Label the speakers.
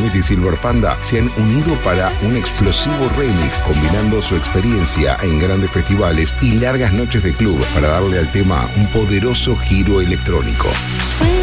Speaker 1: Smith y Silver Panda se han unido para un explosivo remix, combinando su experiencia en grandes festivales y largas noches de club para darle al tema un poderoso giro electrónico.